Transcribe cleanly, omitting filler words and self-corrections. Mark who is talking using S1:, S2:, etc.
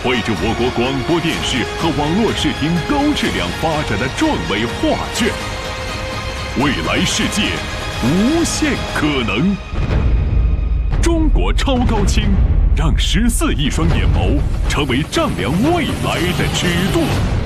S1: 绘制我国广播电视和网络视听高质量发展的壮伟画卷。未来世界，无限可能。中国超高清，让14亿双眼眸成为丈量未来的尺度。